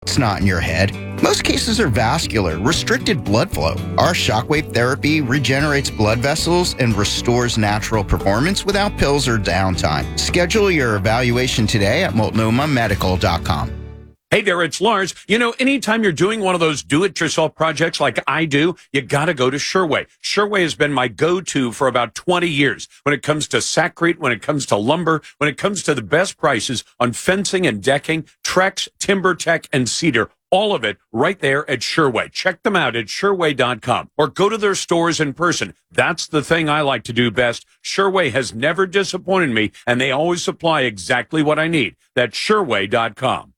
It's not in your head. Most cases are vascular, restricted blood flow. Our shockwave therapy regenerates blood vessels and restores natural performance without pills or downtime. Schedule your evaluation today at multnomamedical.com. Hey there, it's Lars. You know, anytime you're doing one of those do-it-yourself projects like I do, you gotta go to Sherway. Sherway has been my go-to for about 20 years. When it comes to Sakrete, when it comes to lumber, when it comes to the best prices on fencing and decking, Trex, TimberTech, and Cedar. All of it right there at Sherway. Check them out at Sherway.com or go to their stores in person. That's the thing I like to do best. Sherway has never disappointed me, and they always supply exactly what I need. That's Sherway.com.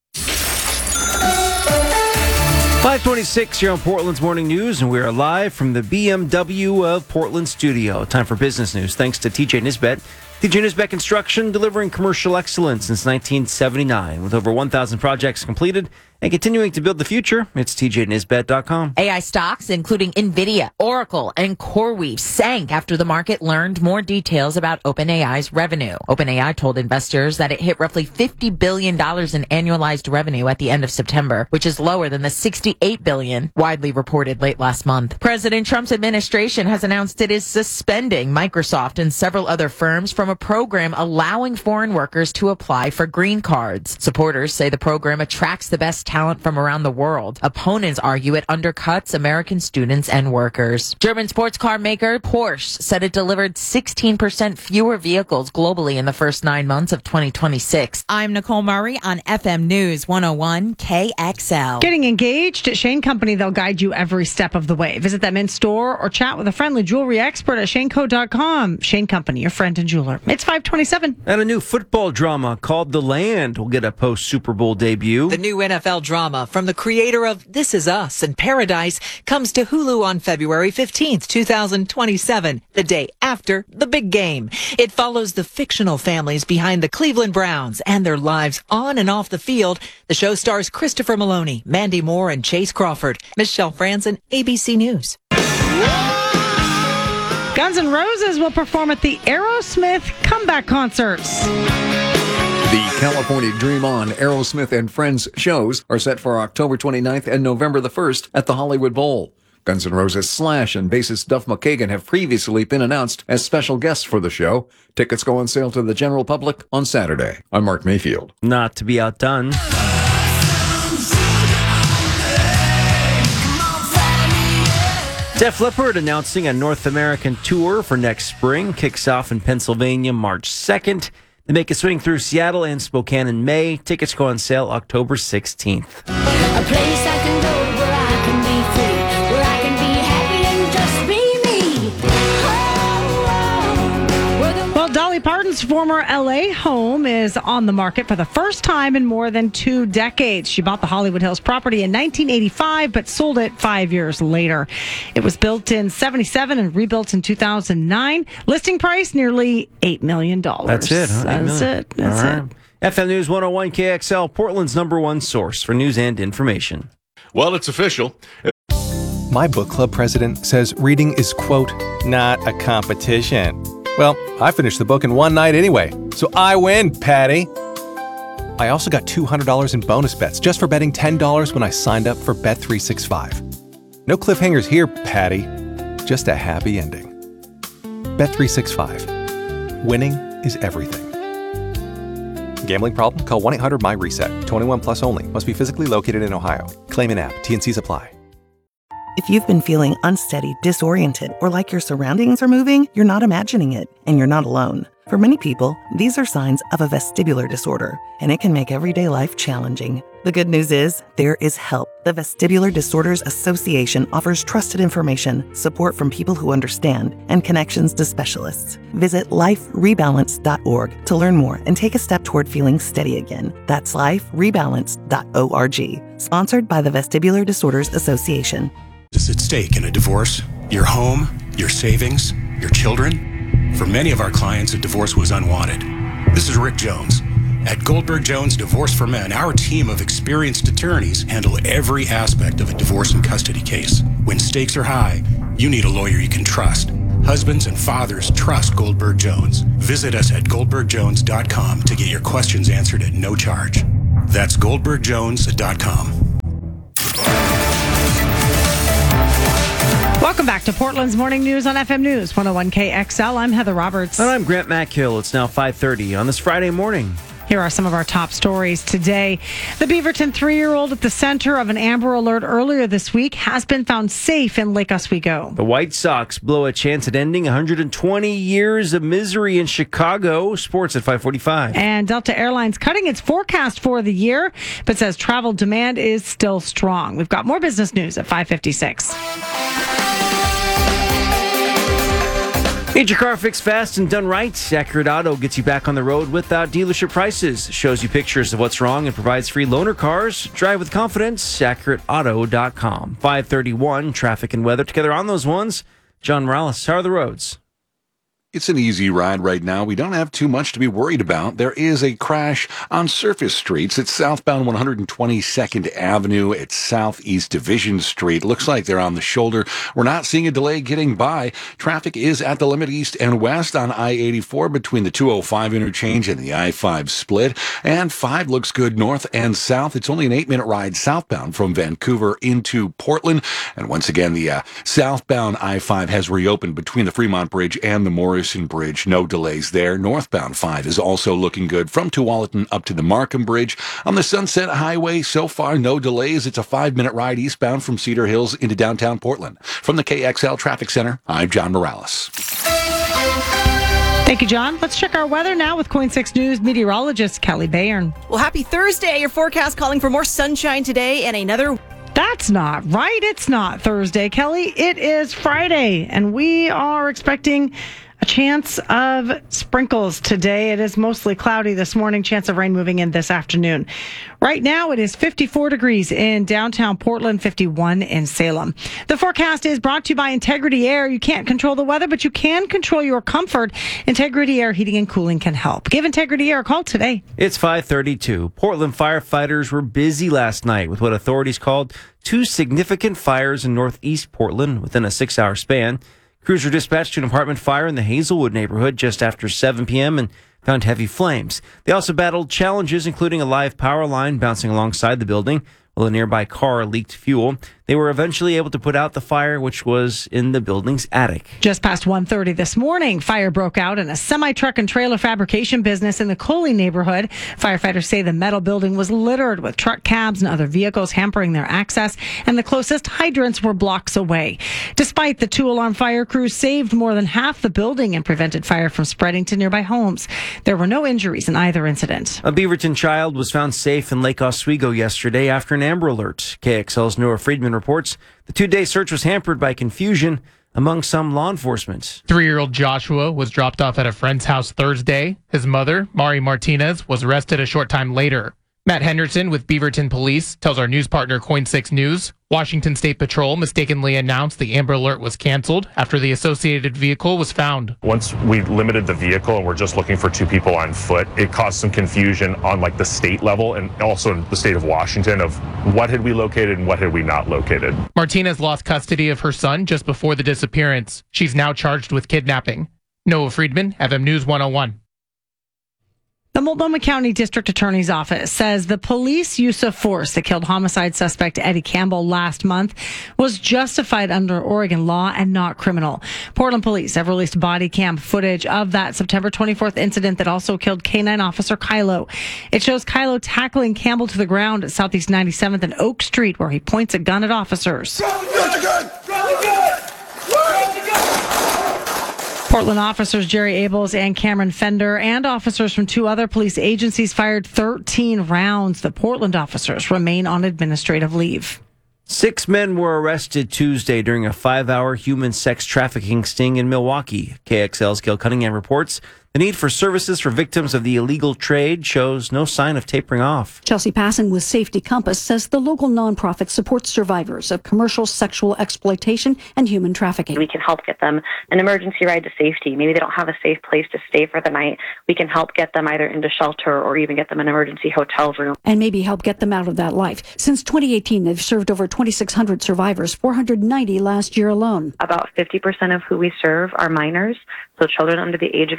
526 here on Portland's Morning News, and we are live from the BMW of Portland studio. Time for business news. Thanks to TJ Nisbet. TJ Nisbet Construction, delivering commercial excellence since 1979. With over 1,000 projects completed and continuing to build the future, it's tjnisbet.com. AI stocks, including NVIDIA, Oracle, and CoreWeave, sank after the market learned more details about OpenAI's revenue. OpenAI told investors that it hit roughly $50 billion in annualized revenue at the end of September, which is lower than the $68 billion widely reported late last month. President Trump's administration has announced it is suspending Microsoft and several other firms from a program allowing foreign workers to apply for green cards. Supporters say the program attracts the best talent from around the world. Opponents argue it undercuts American students and workers. German sports car maker Porsche said it delivered 16% fewer vehicles globally in the first 9 months of 2026. I'm Nicole Murray on FM News 101 KXL. Getting engaged at Shane Company, they'll guide you every step of the way. Visit them in store or chat with a friendly jewelry expert at shaneco.com. Shane Company, your friend and jeweler. It's 527. And a new football drama called The Land will get a post-Super Bowl debut. The new NFL drama from the creator of This Is Us and Paradise comes to Hulu on February 15th, 2027, the day after the big game. It follows the fictional families behind the Cleveland Browns and their lives on and off the field. The show stars Christopher Maloney, Mandy Moore, and Chase Crawford. Michelle Franzen, ABC News. Guns N' Roses will perform at the Aerosmith comeback concerts. The California Dream On, Aerosmith and Friends shows are set for October 29th and November the 1st at the Hollywood Bowl. Guns N' Roses Slash and bassist Duff McKagan have previously been announced as special guests for the show. Tickets go on sale to the general public on Saturday. I'm Mark Mayfield. Not to be outdone. Def Leppard announcing a North American tour for next spring. Kicks off in Pennsylvania March 2nd. They make a swing through Seattle and Spokane in May. Tickets go on sale October 16th. A place I can go where I can be free, where I can be happy and just be me. Well, Dolly Parton's former LA home is on the market for the first time in more than 2 decades. She bought the Hollywood Hills property in 1985, but sold it 5 years later. It was built in 1977 and rebuilt in 2009. Listing price, nearly $8 million. That's it, huh? That's it. That's All right. it. FM News 101 KXL, Portland's #1 source for news and information. Well, it's official. My book club president says reading is, quote, not a competition. Well, I finished the book in one night anyway, so I win, Patty. I also got $200 in bonus bets just for betting $10 when I signed up for Bet365. No cliffhangers here, Patty. Just a happy ending. Bet365. Winning is everything. Gambling problem? Call 1-800-MY-RESET. 21 plus only. Must be physically located in Ohio. Claim in app. T&Cs apply. If you've been feeling unsteady, disoriented, or like your surroundings are moving, you're not imagining it, and you're not alone. For many people, these are signs of a vestibular disorder, and it can make everyday life challenging. The good news is, there is help. The Vestibular Disorders Association offers trusted information, support from people who understand, and connections to specialists. Visit liferebalance.org to learn more and take a step toward feeling steady again. That's liferebalance.org. Sponsored by the Vestibular Disorders Association. Is at stake in a divorce? Your home? Your savings? Your children? For many of our clients, a divorce was unwanted. This is Rick Jones. At Goldberg Jones Divorce for Men, our team of experienced attorneys handle every aspect of a divorce and custody case. When stakes are high, you need a lawyer you can trust. Husbands and fathers trust Goldberg Jones. Visit us at goldbergjones.com to get your questions answered at no charge. That's goldbergjones.com. Welcome back to Portland's Morning News on FM News 101 KXL. I'm Heather Roberts. And I'm Grant Mackhill. It's now 5:30 on this Friday morning. Here are some of our top stories today. The Beaverton 3-year-old at the center of an Amber Alert earlier this week has been found safe in Lake Oswego. The White Sox blow a chance at ending 120 years of misery in Chicago. Sports at 5:45. And Delta Airlines cutting its forecast for the year, but says travel demand is still strong. We've got more business news at 5:56. Need your car fixed fast and done right? Accurate Auto gets you back on the road without dealership prices. Shows you pictures of what's wrong and provides free loaner cars. Drive with confidence. AccurateAuto.com. 5:31, traffic and weather together on those ones. John Morales, how are the roads? It's an easy ride right now. We don't have too much to be worried about. There is a crash on surface streets. It's southbound 122nd Avenue at Southeast Division Street. Looks like they're on the shoulder. We're not seeing a delay getting by. Traffic is at the limit east and west on I-84 between the 205 interchange and the I-5 split. And 5 looks good north and south. It's only an 8-minute ride southbound from Vancouver into Portland. And once again, the southbound I-5 has reopened between the Fremont Bridge and the Morrison Bridge. No delays there. Northbound 5 is also looking good from Tualatin up to the Markham Bridge. On the Sunset Highway, so far, no delays. It's a 5-minute ride eastbound from Cedar Hills into downtown Portland. From the KXL Traffic Center, I'm John Morales. Thank you, John. Let's check our weather now with KOIN 6 News meteorologist Kelly Bayern. Well, happy Thursday. Your forecast calling for more sunshine today and another... That's not right. It's not Thursday, Kelly. It is Friday, and we are expecting a chance of sprinkles today. It is mostly cloudy this morning, chance of rain moving in this afternoon. Right now, it is 54 degrees in downtown Portland, 51 in Salem. The forecast is brought to you by Integrity Air. You can't control the weather, but you can control your comfort. Integrity Air Heating and Cooling can help. Give Integrity Air a call today. It's 5:32. Portland firefighters were busy last night with what authorities called 2 significant fires in northeast Portland within a 6-hour span. Crews were dispatched to an apartment fire in the Hazelwood neighborhood just after 7 p.m. and found heavy flames. They also battled challenges, including a live power line bouncing alongside the building, while a nearby car leaked fuel. They were eventually able to put out the fire, which was in the building's attic. Just past 1:30 this morning, fire broke out in a semi-truck and trailer fabrication business in the Coley neighborhood. Firefighters say the metal building was littered with truck cabs and other vehicles hampering their access, and the closest hydrants were blocks away. Despite the 2-alarm fire crews saved more than half the building and prevented fire from spreading to nearby homes. There were no injuries in either incident. A Beaverton child was found safe in Lake Oswego yesterday after an Amber Alert. KXL's Noah Friedman reports the 2-day search was hampered by confusion among some law enforcement. 3-year-old Joshua was dropped off at a friend's house Thursday. His mother, Mari Martinez, was arrested a short time later. Matt Henderson with Beaverton Police tells our news partner KOIN 6 News Washington State Patrol mistakenly announced the Amber Alert was canceled after the associated vehicle was found. Once we limited the vehicle and we're just looking for 2 people on foot, it caused some confusion on the state level and also in the state of Washington of what had we located and what had we not located. Martinez lost custody of her son just before the disappearance. She's now charged with kidnapping. Noah Friedman, FM News 101. The Multnomah County District Attorney's Office says the police use of force that killed homicide suspect Eddie Campbell last month was justified under Oregon law and not criminal. Portland police have released body cam footage of that September 24th incident that also killed K-9 officer Kylo. It shows Kylo tackling Campbell to the ground at Southeast 97th and Oak Street, where he points a gun at officers. Portland officers Jerry Abels and Cameron Fender and officers from 2 other police agencies fired 13 rounds. The Portland officers remain on administrative leave. 6 men were arrested Tuesday during a 5-hour human sex trafficking sting in Milwaukee. KXL's Gail Cunningham reports the need for services for victims of the illegal trade shows no sign of tapering off. Chelsea Passon with Safety Compass says the local nonprofit supports survivors of commercial sexual exploitation and human trafficking. We can help get them an emergency ride to safety. Maybe they don't have a safe place to stay for the night. We can help get them either into shelter or even get them an emergency hotel room. And maybe help get them out of that life. Since 2018, they've served over 2,600 survivors, 490 last year alone. About 50% of who we serve are minors, so children under the age of 18.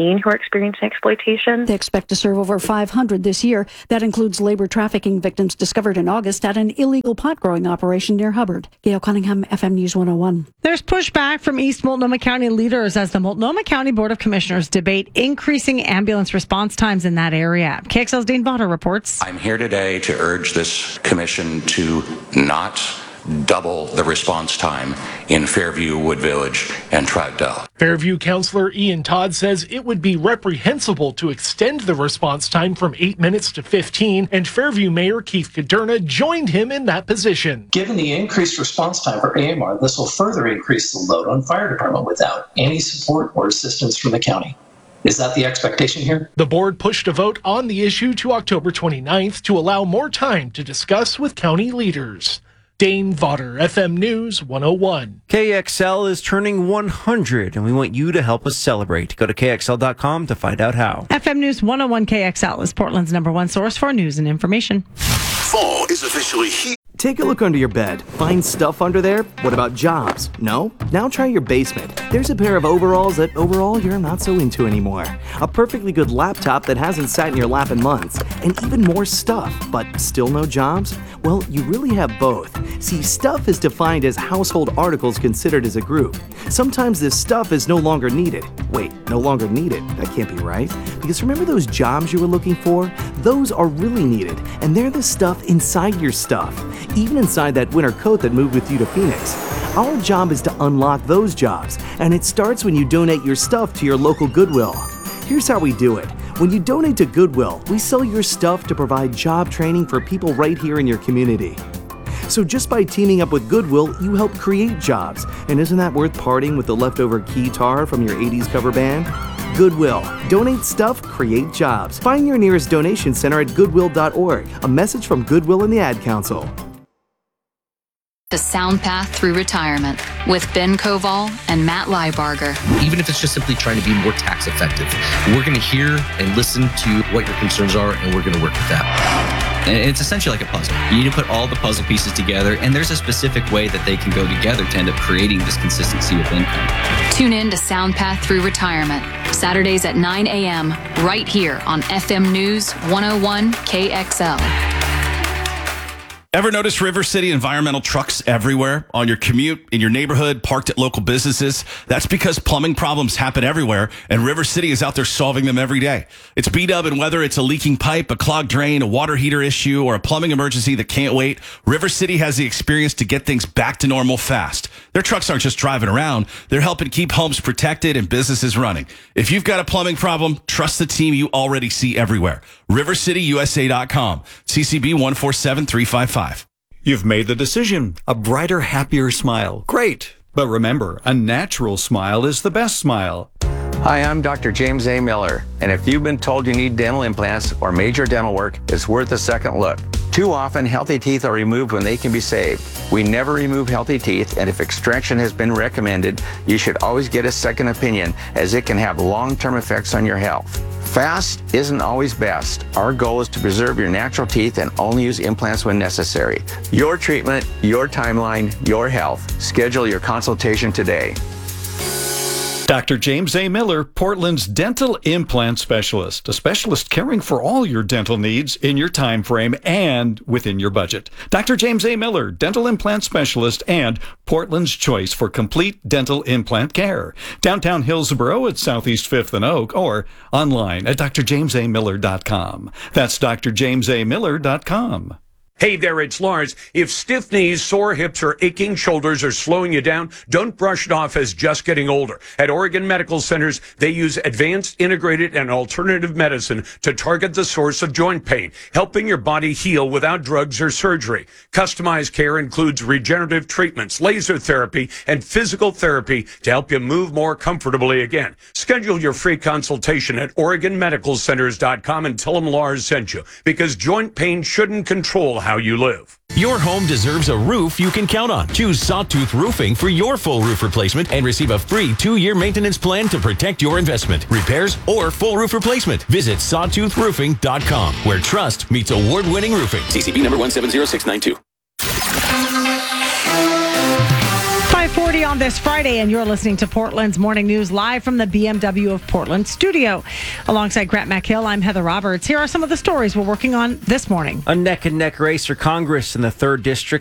17 who are experiencing exploitation. They expect to serve over 500 this year. That includes labor trafficking victims discovered in August at an illegal pot growing operation near Hubbard. Gail Cunningham, FM News 101. There's pushback from East Multnomah County leaders as the Multnomah County Board of Commissioners debate increasing ambulance response times in that area. KXL's Dane Vaughter reports. I'm here today to urge this commission to not double the response time in Fairview, Wood Village, and Troutdale. Fairview Councilor Ian Todd says it would be reprehensible to extend the response time from 8 minutes to 15, and Fairview Mayor Keith Kaderna joined him in that position. Given the increased response time for AMR, this will further increase the load on fire department without any support or assistance from the county. Is that the expectation here? The board pushed a vote on the issue to October 29th to allow more time to discuss with county leaders. Dane Vaughter, FM News 101. KXL is turning 100, and we want you to help us celebrate. Go to KXL.com to find out how. FM News 101 KXL is Portland's #1 source for news and information. Fall is officially here. Take a look under your bed. Find stuff under there? What about jobs? No? Now try your basement. There's a pair of overalls that overall you're not so into anymore. A perfectly good laptop that hasn't sat in your lap in months. And even more stuff, but still no jobs? Well, you really have both. See, stuff is defined as household articles considered as a group. Sometimes this stuff is no longer needed. Wait, no longer needed? That can't be right. Because remember those jobs you were looking for? Those are really needed, and they're the stuff inside your stuff. Even inside that winter coat that moved with you to Phoenix. Our job is to unlock those jobs, and it starts when you donate your stuff to your local Goodwill. Here's how we do it. When you donate to Goodwill, we sell your stuff to provide job training for people right here in your community. So just by teaming up with Goodwill, you help create jobs. And isn't that worth parting with the leftover guitar from your 80s cover band? Goodwill. Donate stuff, create jobs. Find your nearest donation center at goodwill.org. A message from Goodwill and the Ad Council. The Sound Path Through Retirement with Ben Koval and Matt Liebarger. Even if it's just simply trying to be more tax effective, we're going to hear and listen to what your concerns are, and we're going to work with that. And it's essentially like a puzzle. You need to put all the puzzle pieces together, and there's a specific way that they can go together to end up creating this consistency of income. Tune in to Sound Path Through Retirement, Saturdays at 9 a.m., right here on FM News 101 KXL. Ever notice River City environmental trucks everywhere on your commute, in your neighborhood, parked at local businesses? That's because plumbing problems happen everywhere, and River City is out there solving them every day. It's B-Dub, and whether it's a leaking pipe, a clogged drain, a water heater issue, or a plumbing emergency that can't wait, River City has the experience to get things back to normal fast. Their trucks aren't just driving around. They're helping keep homes protected and businesses running. If you've got a plumbing problem, trust the team you already see everywhere. RiverCityUSA.com. CCB 147355. You've made the decision. A brighter, happier smile. Great. But remember, a natural smile is the best smile. Hi, I'm Dr. James A. Miller, and if you've been told you need dental implants or major dental work, it's worth a second look. Too often, healthy teeth are removed when they can be saved. We never remove healthy teeth, and if extraction has been recommended, you should always get a second opinion, as it can have long-term effects on your health. Fast isn't always best. Our goal is to preserve your natural teeth and only use implants when necessary. Your treatment, your timeline, your health. Schedule your consultation today. Dr. James A. Miller, Portland's dental implant specialist, a specialist caring for all your dental needs in your time frame and within your budget. Dr. James A. Miller, dental implant specialist and Portland's choice for complete dental implant care. Downtown Hillsborough at Southeast 5th and Oak, or online at drjamesamiller.com. That's drjamesamiller.com. Hey there, it's Lars. If stiff knees, sore hips, or aching shoulders are slowing you down, don't brush it off as just getting older. At Oregon Medical Centers, they use advanced, integrated, and alternative medicine to target the source of joint pain, helping your body heal without drugs or surgery. Customized care includes regenerative treatments, laser therapy, and physical therapy to help you move more comfortably again. Schedule your free consultation at OregonMedicalCenters.com and tell them Lars sent you, because joint pain shouldn't control how you live. Your home deserves a roof you can count on. Choose Sawtooth Roofing for your full roof replacement and receive a free 2-year maintenance plan to protect your investment, repairs, or full roof replacement. Visit sawtoothroofing.com, where trust meets award-winning roofing. CCB number 170692. 5:40 on this Friday, and you're listening to Portland's Morning News live from the BMW of Portland studio. Alongside Grant McHill, I'm Heather Roberts. Here are some of the stories we're working on this morning. A neck-and-neck race for Congress in the 3rd District